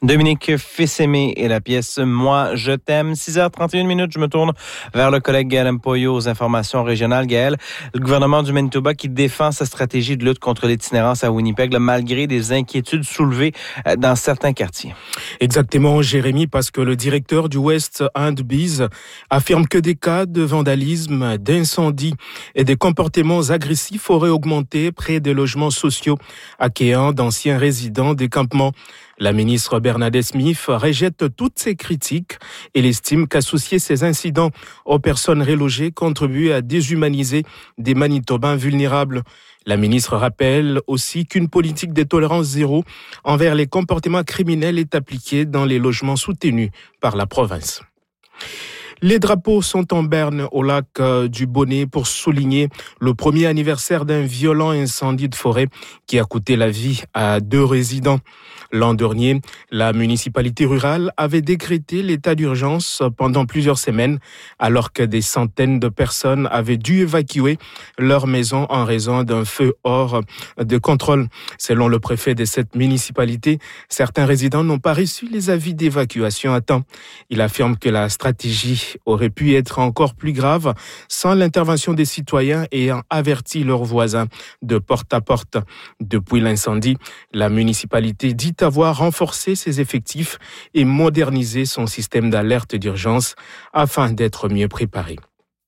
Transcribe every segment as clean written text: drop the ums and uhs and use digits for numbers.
Dominique Fils-Aimé et la pièce « Moi, je t'aime ». 6h31, je me tourne vers le collègue Gaël Mpoyo aux informations régionales. Gaël, le gouvernement du Manitoba qui défend sa stratégie de lutte contre l'itinérance à Winnipeg, malgré des inquiétudes soulevées dans certains quartiers. Exactement, Jérémy, parce que le directeur du West End Bees affirme que des cas de vandalisme, d'incendie et des comportements agressifs auraient augmenté près des logements sociaux accueillant d'anciens résidents des campements. La ministre Bernadette Smith rejette toutes ces critiques et estime qu'associer ces incidents aux personnes relogées contribue à déshumaniser des Manitobains vulnérables. La ministre rappelle aussi qu'une politique de tolérance zéro envers les comportements criminels est appliquée dans les logements soutenus par la province. Les drapeaux sont en berne au lac du Bonnet pour souligner le premier anniversaire d'un violent incendie de forêt qui a coûté la vie à 2 résidents. L'an dernier, la municipalité rurale avait décrété l'état d'urgence pendant plusieurs semaines, alors que des centaines de personnes avaient dû évacuer leur maison en raison d'un feu hors de contrôle. Selon le préfet de cette municipalité, certains résidents n'ont pas reçu les avis d'évacuation à temps. Il affirme que la stratégie aurait pu être encore plus grave sans l'intervention des citoyens ayant averti leurs voisins de porte à porte. Depuis l'incendie, la municipalité dit avoir renforcé ses effectifs et modernisé son système d'alerte d'urgence afin d'être mieux préparé.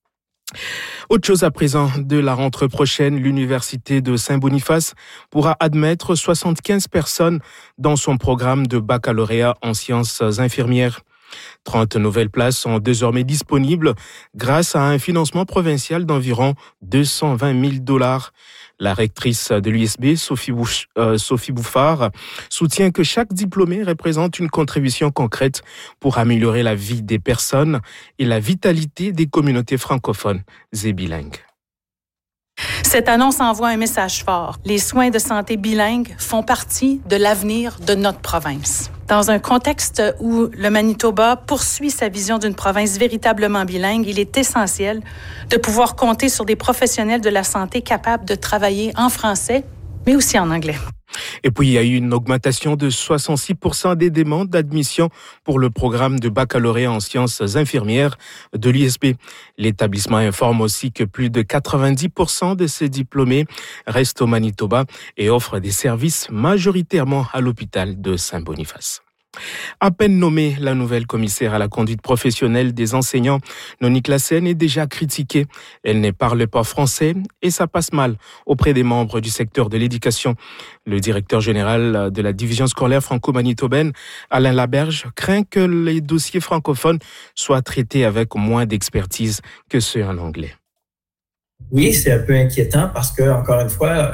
Autre chose à présent, de la rentrée prochaine, l'Université de Saint-Boniface pourra admettre 75 personnes dans son programme de baccalauréat en sciences infirmières. 30 nouvelles places sont désormais disponibles grâce à un financement provincial d'environ 220 000 $. La rectrice de l'USB, Sophie Bouffard, soutient que chaque diplômé représente une contribution concrète pour améliorer la vie des personnes et la vitalité des communautés francophones et bilingues. Cette annonce envoie un message fort. Les soins de santé bilingues font partie de l'avenir de notre province. Dans un contexte où le Manitoba poursuit sa vision d'une province véritablement bilingue, il est essentiel de pouvoir compter sur des professionnels de la santé capables de travailler en français, mais aussi en anglais. Et puis, il y a eu une augmentation de 66% des demandes d'admission pour le programme de baccalauréat en sciences infirmières de l'USB. L'établissement informe aussi que plus de 90% de ces diplômés restent au Manitoba et offrent des services majoritairement à l'hôpital de Saint-Boniface. À peine nommée, la nouvelle commissaire à la conduite professionnelle des enseignants, Noni Classen, est déjà critiquée. Elle ne parle pas français et ça passe mal auprès des membres du secteur de l'éducation. Le directeur général de la division scolaire franco-manitobaine, Alain Laberge, craint que les dossiers francophones soient traités avec moins d'expertise que ceux en anglais. Oui, c'est un peu inquiétant parce que, encore une fois,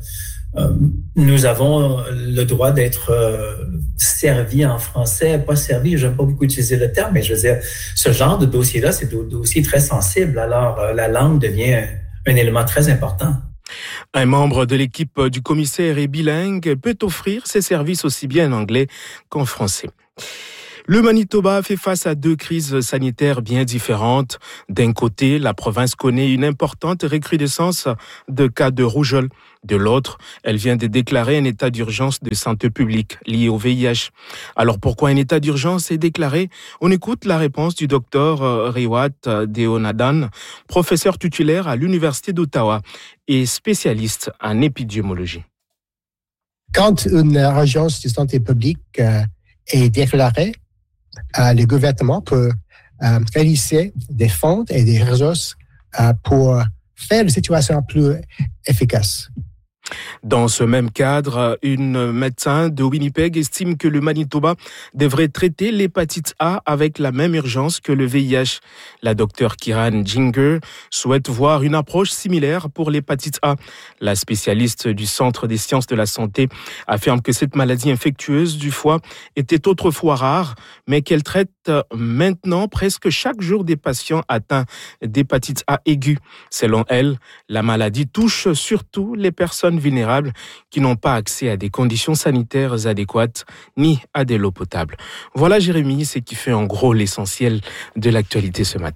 nous avons le droit d'être servis en français, pas servis, j'aime pas beaucoup utiliser le terme, mais je veux dire, ce genre de dossier-là, c'est des dossiers très sensibles, alors la langue devient un élément très important. Un membre de l'équipe du commissaire est bilingue, peut offrir ses services aussi bien en anglais qu'en français. Le Manitoba fait face à 2 crises sanitaires bien différentes. D'un côté, la province connaît une importante recrudescence de cas de rougeole. De l'autre, elle vient de déclarer un état d'urgence de santé publique lié au VIH. Alors pourquoi un état d'urgence est déclaré? On écoute la réponse du docteur Riwat Deonadan, professeur titulaire à l'Université d'Ottawa et spécialiste en épidémiologie. Quand une urgence de santé publique est déclarée, le gouvernement peut réaliser des fonds et des ressources pour faire la situation plus efficace. Dans ce même cadre, une médecin de Winnipeg estime que le Manitoba devrait traiter l'hépatite A avec la même urgence que le VIH. La docteure Kiran Ginger souhaite voir une approche similaire pour l'hépatite A. La spécialiste du Centre des sciences de la santé affirme que cette maladie infectieuse du foie était autrefois rare, mais qu'elle traite maintenant presque chaque jour des patients atteints d'hépatite A aiguë. Selon elle, la maladie touche surtout les personnes vulnérables qui n'ont pas accès à des conditions sanitaires adéquates ni à de l'eau potable. Voilà, Jérémy, ce qui fait en gros l'essentiel de l'actualité ce matin.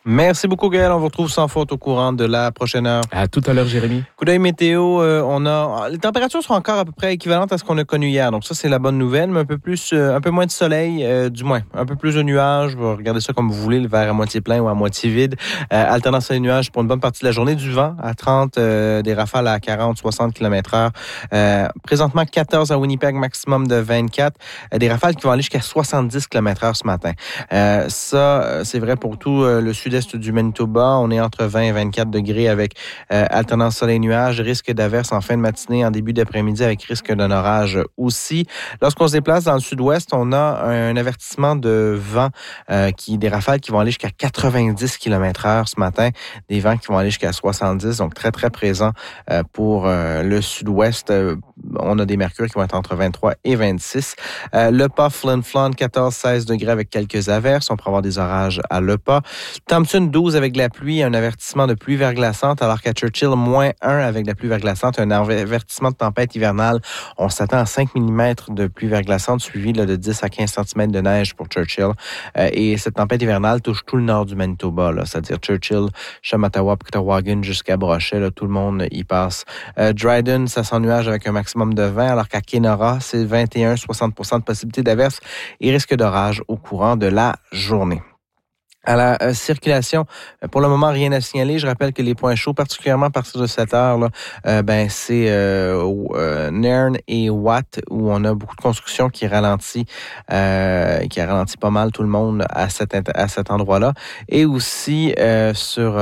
Merci beaucoup, Gaël. On vous retrouve sans faute au courant de la prochaine heure. À tout à l'heure, Jérémy. Coup d'œil météo, les températures sont encore à peu près équivalentes à ce qu'on a connu hier. Donc ça, c'est la bonne nouvelle, mais un peu moins de soleil, du moins. Un peu plus de nuages. Vous regardez ça comme vous voulez, le verre à moitié plein ou à moitié vide. Alternance à nuages pour une bonne partie de la journée. Du vent à 30, des rafales à 40, 60 km/h. Présentement, 14 à Winnipeg, maximum de 24. Des rafales qui vont aller jusqu'à 70 km/h ce matin. Ça, c'est vrai pour tout le sud-est du Manitoba. On est entre 20 et 24 degrés avec alternance soleil-nuages, risque d'averse en fin de matinée, en début d'après-midi avec risque d'un orage aussi. Lorsqu'on se déplace dans le sud-ouest, on a un avertissement de vent, des rafales qui vont aller jusqu'à 90 km/h ce matin, des vents qui vont aller jusqu'à 70, donc très, très présent pour le sud-ouest. On a des mercures qui vont être entre 23 et 26. Le Pas, Flin Flon, 14-16 degrés avec quelques averses. On pourrait avoir des orages à Le Pas. Thompson, 12 avec de la pluie, un avertissement de pluie verglaçante, alors qu'à Churchill, moins 1 avec de la pluie verglaçante, un avertissement de tempête hivernale. On s'attend à 5 mm de pluie verglaçante, suivi de 10 à 15 cm de neige pour Churchill. Et cette tempête hivernale touche tout le nord du Manitoba, c'est-à-dire Churchill, Shamattawa, Pictawagan jusqu'à Brochet. Là, tout le monde y passe. Dryden, ça s'ennuage avec un maximum de 20, alors qu'à Kenora, c'est 21, 60% de possibilité d'averse et risque d'orage au courant de la journée. À la circulation, pour le moment, rien à signaler. Je rappelle que les points chauds, particulièrement à partir de 7 heures, c'est Nairn et Watt, où on a beaucoup de construction qui ralentit pas mal tout le monde à cet endroit-là. Et aussi sur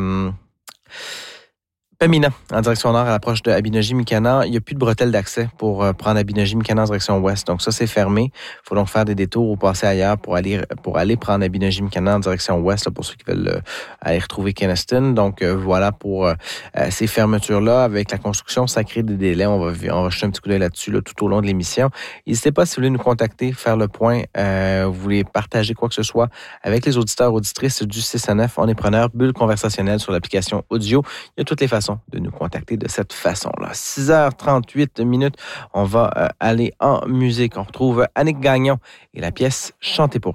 Pembina, en direction nord, à l'approche de Abinogi-Mikana. Il n'y a plus de bretelles d'accès pour prendre Abinogi-Mikana en direction ouest. Donc ça, c'est fermé. Il faut donc faire des détours ou passer ailleurs pour aller prendre Abinogi-Mikana en direction ouest, là, pour ceux qui veulent aller retrouver Kenaston. Donc voilà pour ces fermetures-là. Avec la construction, ça crée des délais. On va jeter un petit coup d'œil là-dessus tout au long de l'émission. N'hésitez pas, si vous voulez nous contacter, faire le point, vous voulez partager quoi que ce soit avec les auditeurs, auditrices du 6 à 9. On est preneur, bulle conversationnelle sur l'application audio. Il y a toutes les façons de nous contacter de cette façon-là. 6h38 minutes, on va aller en musique. On retrouve Annick Gagnon et la pièce « Chantez pour rien ».